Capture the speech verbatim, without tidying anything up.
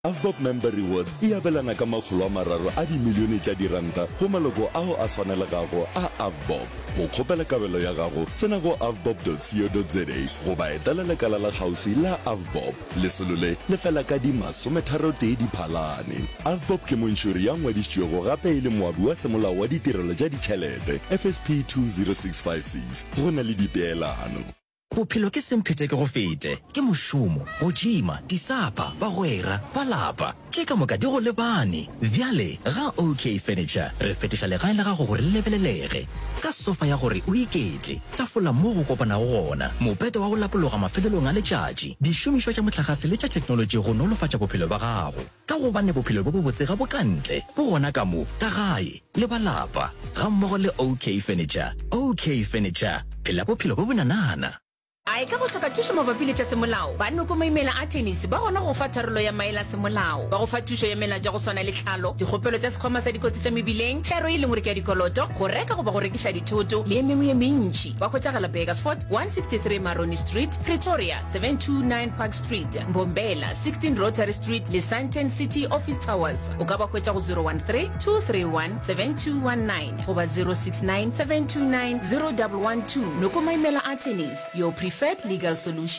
Avbob Member Rewards e abelana ka makgolo a mararo a dimilione tša diranta go maloko ao a swanelagago a Avbob. Go kgopela kabelo ya gago tsena go avbob dot co dot za go ba etela lekala la kgauswi la Avbob. Lesolo le le fela ka di masometharo tee diphalane. Avbob ke montšhuri ya ngwadišitšwego gape e le moabi wa semolao wa ditirelo tša ditšhelete F S P two zero six five six go na le dipeelano. Bophelo ke semphete ke go fete ke mošomo go jima disapa ba gwera ba lapa ke ka moka di go lebane bjale ga OK Furniture re fetiša legae la gago gore le lebelelege ka sofa ya gore o iketle tafola mo go kopana go gona mopete wa go lapologa mafelelong a letšatši dišomišwa tša motlakase le tša technology go nolofatša bophelo ba gago ka gobane bophelo bo bo botse ga bokantle bo gona ka mo ka gae le ba lapa ga mmogo le OK Furniture. OK Furniture, phela bophelo bo bonanana. Ai ka go tlhoka thuso mabapi le tša semolao ba noko maimela a tennis ba gona go fa tharolo ya maela semolao ba go fa thuso ya mela ja go swana le tlhalo dikgopelo tša sekgwama sa dikotsi tša mebileng thero e leng gore ke ya dikoloto go reka go ba go rekiša dithoto le e mengwe ye mentši ba kgwetšagala Bakersford one sixty-three Maroni Street, Pretoria seven two nine Park Street, Mbombela sixteen Rotary Street le Sandton City Office Towers o ka ba kgwetša go zero one three two three one seven two one nine go ba zero six nine seven two nine zero one one two noko maimela a tennis your preferred legal solution.